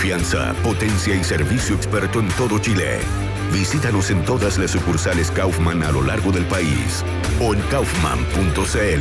confianza, potencia y servicio experto en todo Chile. Visítanos en todas las sucursales Kaufman a lo largo del país o en kaufman.cl.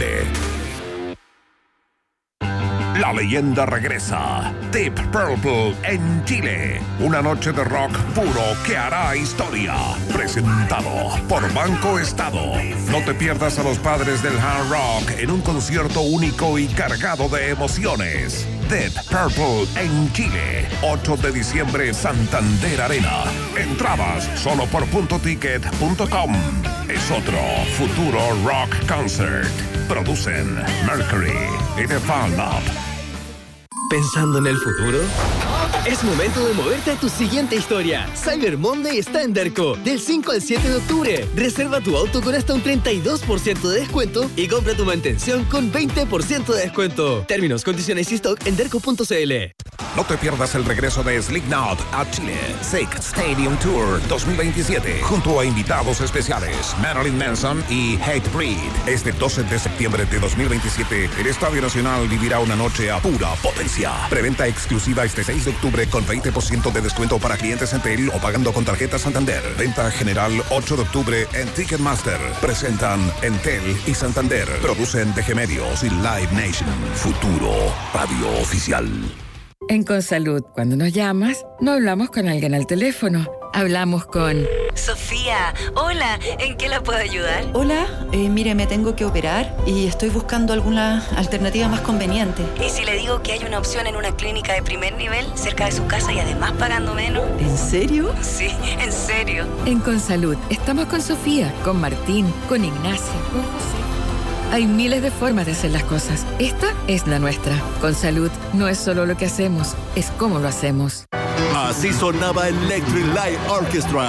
La leyenda regresa. Deep Purple en Chile. Una noche de rock puro que hará historia. Presentado por Banco Estado. No te pierdas a los padres del hard rock en un concierto único y cargado de emociones. Deep Purple en Chile. 8 de diciembre, Santander Arena. Entradas solo por puntoticket.com. Es otro futuro rock concert. Producen Mercury y The Fan Up. ¿Pensando en el futuro? Es momento de moverte a tu siguiente historia. Cyber Monday está en Derco, del 5 al 7 de octubre. Reserva tu auto con hasta un 32% de descuento y compra tu mantención con 20% de descuento. Términos, condiciones y stock en derco.cl. No te pierdas el regreso de Slipknot a Chile. Sick Stadium Tour 2027. Junto a invitados especiales Marilyn Manson y Hatebreed. Este 12 de septiembre de 2027, el Estadio Nacional vivirá una noche a pura potencia. Preventa exclusiva este 6 de octubre con 20% de descuento para clientes Entel o pagando con tarjeta Santander. Venta general 8 de octubre en Ticketmaster. Presentan Entel y Santander. Producen DG Medios y Live Nation. Futuro Radio Oficial. En Consalud, cuando nos llamas, no hablamos con alguien al teléfono. Hablamos con... Sofía, hola, ¿en qué la puedo ayudar? Hola, mire, me tengo que operar y estoy buscando alguna alternativa más conveniente. ¿Y si le digo que hay una opción en una clínica de primer nivel, cerca de su casa y además pagando menos? ¿En serio? Sí, en serio. En Consalud, estamos con Sofía, con Martín, con Ignacio, con José. Hay miles de formas de hacer las cosas. Esta es la nuestra. Consalud no es solo lo que hacemos, es cómo lo hacemos. Así sonaba Electric Light Orchestra.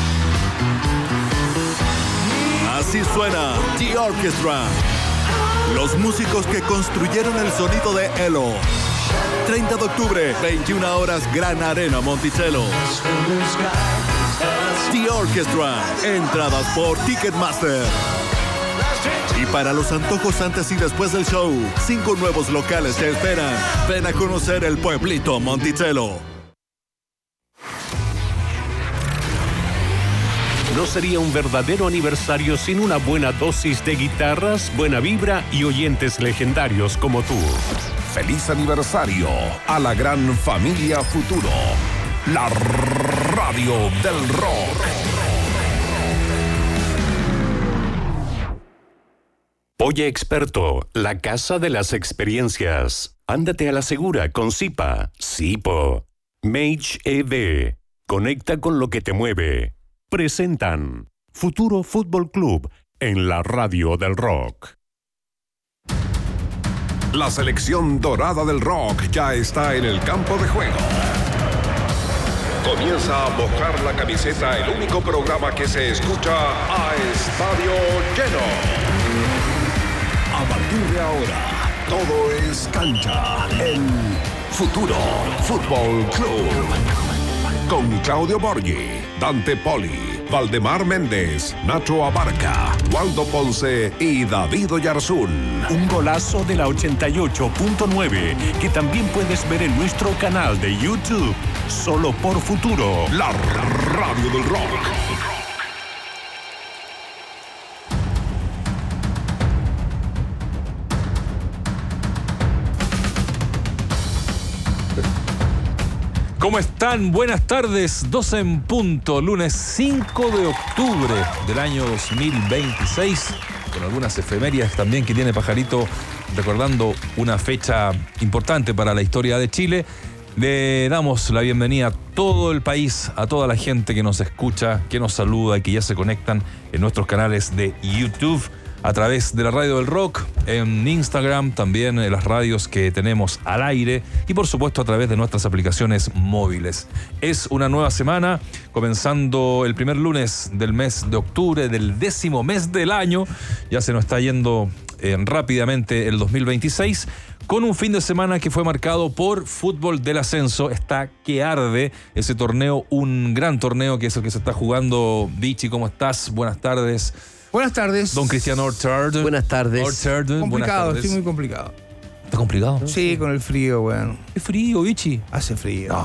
Así suena The Orchestra. Los músicos que construyeron el sonido de Elo. 30 de octubre, 21 horas, Gran Arena Monticello. The Orchestra. Entradas por Ticketmaster. Y para los antojos antes y después del show, 5 nuevos locales te esperan. Ven a conocer el pueblito Monticello. No sería un verdadero aniversario sin una buena dosis de guitarras, buena vibra y oyentes legendarios como tú. Feliz aniversario a la gran familia Futuro. La radio del rock. Oye Experto, la casa de las experiencias. Ándate a la segura con Zipa, Zipo. Mage EV. Conecta con lo que te mueve. Presentan Futuro Fútbol Club en la radio del rock. La selección dorada del rock ya está en el campo de juego. Comienza a mojar la camiseta, el único programa que se escucha a estadio lleno. A partir de ahora, todo es cancha en Futuro Fútbol Club. Con Claudio Borghi, Dante Poli, Valdemar Méndez, Nacho Abarca, Waldo Ponce y David Oyarzún. Un golazo de la 88.9 que también puedes ver en nuestro canal de YouTube. Solo por Futuro, la radio del rock. ¿Cómo están? Buenas tardes, 12 en punto, lunes 5 de octubre del año 2026, con algunas efemérides también que tiene Pajarito, recordando una fecha importante para la historia de Chile. Le damos la bienvenida a todo el país, a toda la gente que nos escucha, que nos saluda y que ya se conectan en nuestros canales de YouTube, a través de la Radio del Rock, en Instagram, también en las radios que tenemos al aire y por supuesto a través de nuestras aplicaciones móviles. Es una nueva semana, comenzando el primer lunes del mes de octubre, del 10º mes del año. Ya se nos está yendo rápidamente el 2026, con un fin de semana que fue marcado por fútbol del ascenso. Está que arde ese torneo, un gran torneo que es el que se está jugando. Vichy, ¿cómo estás? Buenas tardes. Buenas tardes. Don Cristian Orchard. Buenas tardes. Orchard, complicado, buenas tardes. estoy muy complicado. ¿Está complicado? Sí, con el frío, bueno. ¿Qué frío, Vichy? Hace frío. No,